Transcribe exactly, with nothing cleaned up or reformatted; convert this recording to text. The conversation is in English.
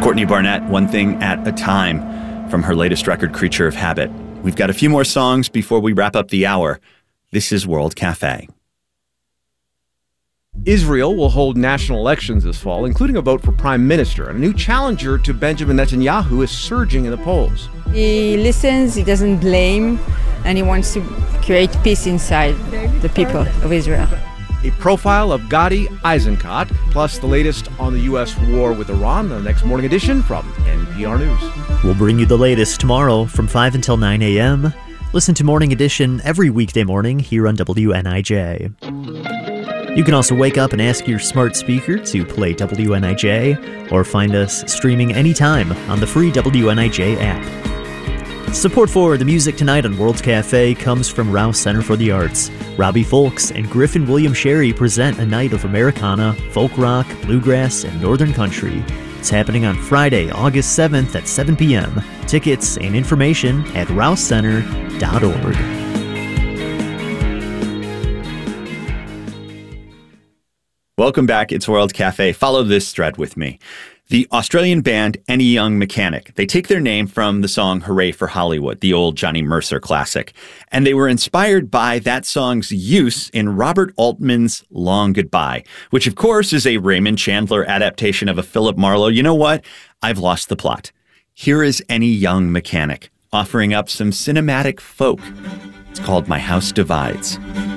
Courtney Barnett, One Thing at a Time, from her latest record, Creature of Habit. We've got a few more songs before we wrap up the hour. This is World Cafe. Israel will hold national elections this fall, including a vote for prime minister. And a new challenger to Benjamin Netanyahu is surging in the polls. He listens, he doesn't blame, and he wants to create peace inside the people of Israel. A profile of Gadi Eisenkot, plus the latest on the U S war with Iran, the next morning edition from N P R News. We'll bring you the latest tomorrow from five until nine a.m. Listen to Morning Edition every weekday morning here on W N I J. You can also wake up and ask your smart speaker to play W N I J, or find us streaming anytime on the free W N I J app. Support for the music tonight on World Cafe comes from Rouse Center for the Arts. Robbie Folks and Griffin William Sherry present a night of Americana, folk rock, bluegrass, and northern country. It's happening on Friday, August seventh at seven p.m. Tickets and information at rouse center dot org. Welcome back. It's World Cafe. Follow this thread with me. The Australian band Any Young Mechanic. They take their name from the song Hooray for Hollywood, the old Johnny Mercer classic. And they were inspired by that song's use in Robert Altman's Long Goodbye, which of course is a Raymond Chandler adaptation of a Philip Marlowe. You know what? I've lost the plot. Here is Any Young Mechanic offering up some cinematic folk. It's called My House Divides.